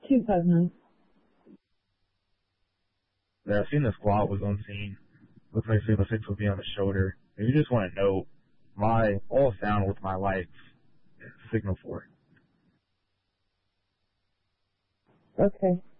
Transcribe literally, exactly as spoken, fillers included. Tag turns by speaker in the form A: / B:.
A: two five nine.
B: Yeah, I've seen the squat was unseen. Looks like Sigma six will be on the shoulder. If you just want to know, my all sound with my lights is Signal four.
A: Okay.